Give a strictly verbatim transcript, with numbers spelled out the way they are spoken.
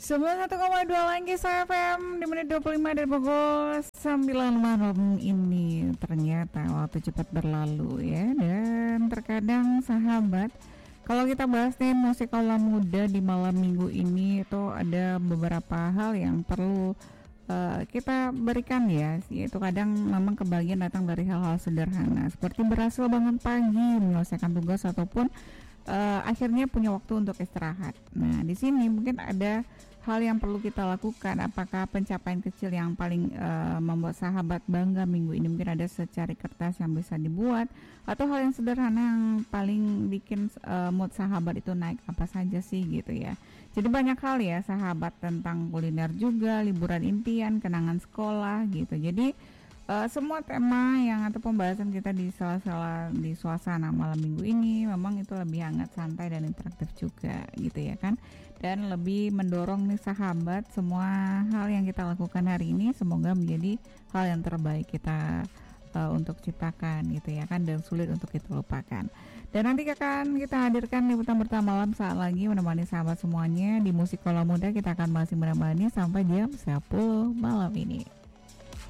sembilan puluh satu koma dua Langkis F M di menit dua puluh lima dari pukul sembilan malam ini. Ternyata waktu cepat berlalu ya. Dan terkadang sahabat, kalau kita bahas nih musik kaula muda di malam minggu ini, itu ada beberapa hal yang perlu uh, kita berikan ya. Yaitu kadang memang kebahagiaan datang dari hal-hal sederhana, seperti berhasil bangun pagi, menyelesaikan tugas, ataupun uh, akhirnya punya waktu untuk istirahat. Nah, di sini mungkin ada hal yang perlu kita lakukan. Apakah pencapaian kecil yang paling uh, membuat sahabat bangga minggu ini? Mungkin ada secari kertas yang bisa dibuat, atau hal yang sederhana yang paling bikin uh, mood sahabat itu naik, apa saja sih gitu ya. Jadi banyak hal ya sahabat, tentang kuliner juga, liburan impian, kenangan sekolah gitu. Jadi Uh, semua tema yang atau pembahasan kita di sela-sela di suasana malam minggu ini memang itu lebih hangat, santai, dan interaktif juga gitu ya kan. Dan lebih mendorong nih sahabat, semua hal yang kita lakukan hari ini semoga menjadi hal yang terbaik kita uh, untuk ciptakan gitu ya kan, dan sulit untuk kita lupakan. Dan nanti akan kita hadirkan liputan pertama malam saat lagi menemani sahabat semuanya di Musik Kaula Muda. Kita akan masih menemani sampai jam sepuluh malam ini.